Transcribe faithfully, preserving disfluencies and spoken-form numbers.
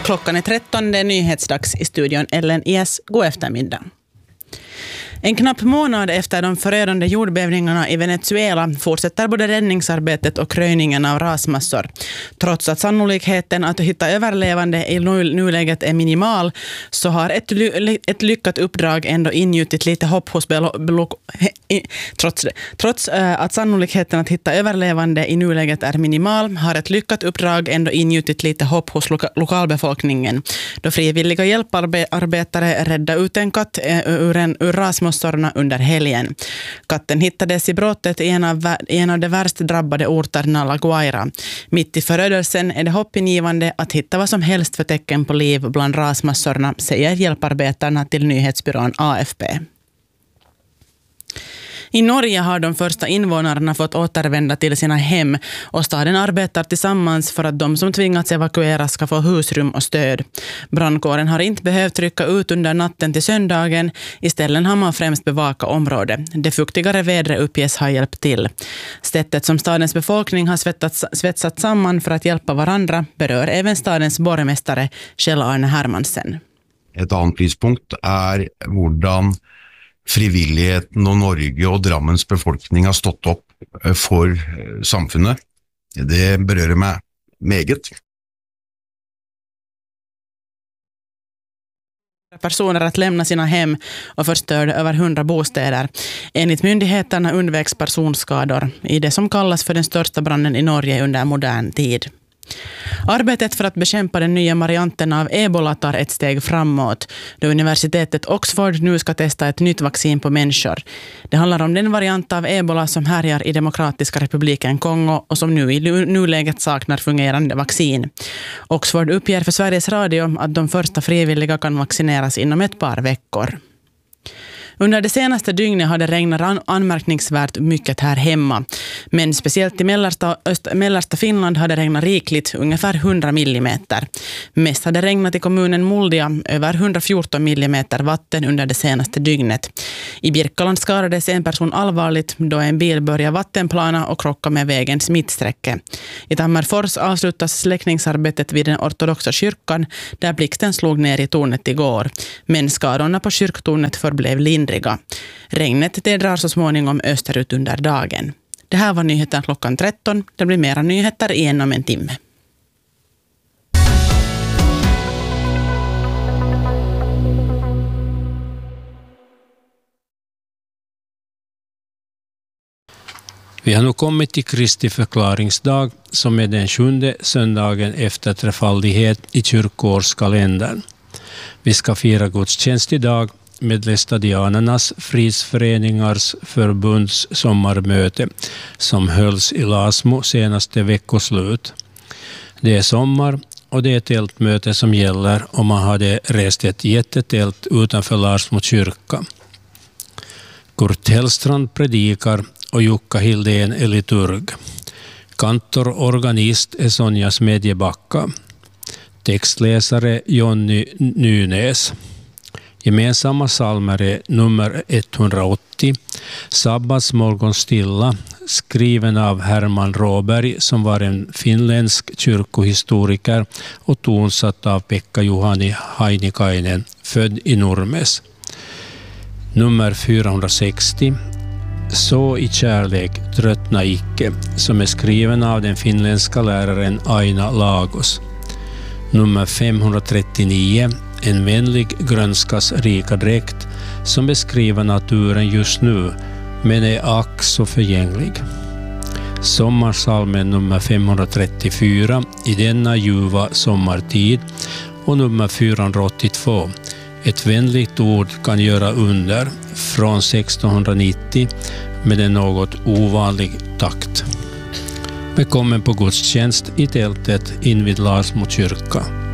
Klockan är tretton, det är nyhetsdags i studion Ellen Ies. God eftermiddag. En knapp månad efter de förödande jordbävningarna i Venezuela fortsätter både räddningsarbetet och kröningen av rasmassor. Trots att sannolikheten att hitta överlevande i nuläget är minimal så har ett, ly- ett lyckat uppdrag ändå ingjutit lite hopp hos belo- trots, det. Trots äh, att sannolikheten att hitta överlevande i nuläget är minimal har ett lyckat uppdrag ändå ingjutit lite hopp hos loka- lokalbefolkningen. Då frivilliga hjälparbetare rädda ut en katt äh, ur, en, ur rasmassor under helgen. Katten hittades i brottet i en av, en av de värst drabbade orterna La Guaira. Mitt i förödelsen är det hoppingivande att hitta vad som helst för tecken på liv bland rasmassorna, säger hjälparbetarna till nyhetsbyrån A F P. I Norge har de första invånarna fått återvända till sina hem och staden arbetar tillsammans för att de som tvingats evakuera ska få husrum och stöd. Brandkåren har inte behövt rycka ut under natten till söndagen. Istället har man främst bevaka området. Det fuktigare vädret uppges ha hjälpt till. Sättet som stadens befolkning har svettats, svetsat samman för att hjälpa varandra berör även stadens borgmästare Kjell-Arne Hermansen. Ett annat prispunkt är hvordan frivilligheten och Norge och Drammens befolkning har stått upp för samfunnet. Det berör mig meget. Personer att lämna sina hem och förstörde över hundra bostäder. Enligt myndigheterna undvägs personskador i det som kallas för den största branden i Norge under modern tid. Arbetet för att bekämpa den nya varianten av ebola tar ett steg framåt då universitetet Oxford nu ska testa ett nytt vaccin på människor. Det handlar om den variant av ebola som härjar i Demokratiska republiken Kongo och som nu i nuläget saknar fungerande vaccin. Oxford uppger för Sveriges Radio att de första frivilliga kan vaccineras inom ett par veckor. Under det senaste dygnet har det regnat anmärkningsvärt mycket här hemma. Men speciellt i mellersta, öst, mellersta Finland har det regnat rikligt, ungefär hundra millimeter. Mest har det regnat i kommunen Muldia, över hundrafjorton millimeter vatten under det senaste dygnet. I Birkaland skadades en person allvarligt då en bil började vattenplana och krocka med vägens mittsträcke. I Tammerfors avslutas släckningsarbetet vid den ortodoxa kyrkan där blixten slog ner i tornet igår. Men skadorna på kyrktornet förblev lindriga. Regnet det drar så småningom österut under dagen. Det här var nyheten klockan tretton. Det blir mera nyheter igen om en timme. Vi har nu kommit till Kristi förklaringsdag som är den sjunde söndagen efter trefaldighet i kyrkoårskalendern. Vi ska fira gudstjänst idag med Lästadianernas Fridsföreningars förbunds sommarmöte som hölls i Lasmo senaste veckoslut. Det är sommar och det är ett tältmöte som gäller om man hade rest ett jättetält utanför Lasmo kyrka. Kurt Hellstrand predikar och Jukka Hildén är liturg. Kantor och organist är Sonja Smedjebacka. Textläsare Jonny Nynäs. Gemensamma psalmer är nummer etthundraåttio, Sabbatsmorgon stilla, skriven av Herman Råberg som var en finländsk kyrkohistoriker och tonsatt av Pekka Juhani Hainikainen, född i Nurmes. Nummer fyrahundrasextio, Så i kärlek tröttna icke, som är skriven av den finländska läraren Aina Lagos. Nummer femhundratrettionio, En vänlig grönskas rika dräkt, som beskriver naturen just nu, men är ack så förgänglig. Sommarsalmen nummer femhundratrettiofyra, I denna ljuva sommartid, och nummer fyrahundraåttiotvå, Ett vänligt ord kan göra under, från sextonhundranittio, med en något ovanlig takt. Välkommen på gudstjänst i tältet invid Lasmo kyrka.